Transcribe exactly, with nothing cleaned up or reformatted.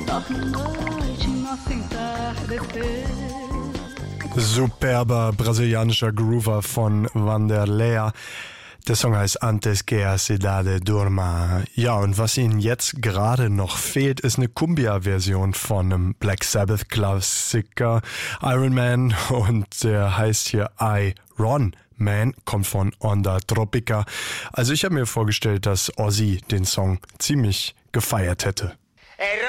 Superber brasilianischer Groover von Wanderlei. Der Song heißt Antes que a cidade durma. Ja, und was Ihnen jetzt gerade noch fehlt, ist eine Cumbia-Version von einem Black Sabbath-Klassiker Iron Man, und der heißt hier Iron Man, kommt von Onda Tropica. Also ich habe mir vorgestellt, dass Ozzy den Song ziemlich gefeiert hätte. Hey,